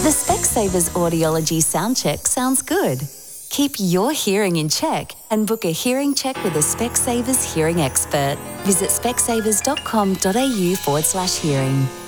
The Specsavers Audiology sound check sounds good. Keep your hearing in check and book a hearing check with a Specsavers hearing expert. Visit specsavers.com.au/hearing.